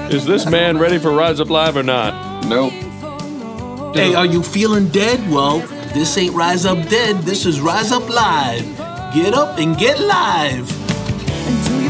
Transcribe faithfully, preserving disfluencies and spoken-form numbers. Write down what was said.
Is this man ready for Rise Up Live or not? Nope. Hey, are you feeling dead? Well, this ain't Rise Up Dead. This is Rise Up Live. Get up and get live.